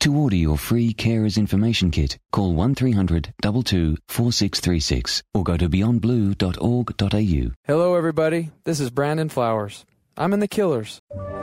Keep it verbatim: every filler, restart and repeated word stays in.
To order your free Carers Information Kit, call one three hundred two two four six three six or go to beyond blue dot org dot a u. Hello, everybody. This is Brandon Flowers. I'm in The Killers.